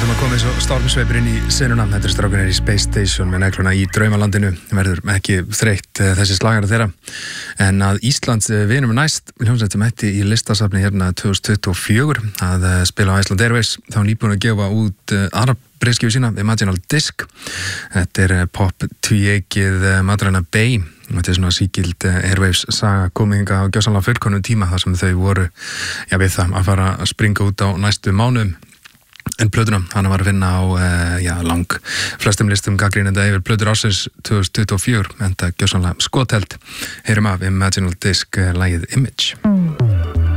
höldum að koma eins og stormsveipur inn í senuna. Þetta strákunir í Space Station með negluna í draumalandinu. Verður ekki þreytt þessi slagara þeirra. En að Íslands vinum næst, hljómsveit sem mætti í listasafni hérna 2024 að spila á Iceland Airways. Þá nýbúin að gefa út aðra breiðskífu sína, Imaginal Disc. Þetta pop tvíeikið Madrena Bay. Þetta svona sígild Airwaves saga kominga á gjössanlega fullkonum tíma þar sem þau voru við það að fara að springa út á næstu mánuðum. En plötuna, hana var að finna á lang flestum listum gagnrýnenda yfir plötur ársins 2024, enda gjössanlega skotheld. Heyrum af Imaginal Disc lagið Image.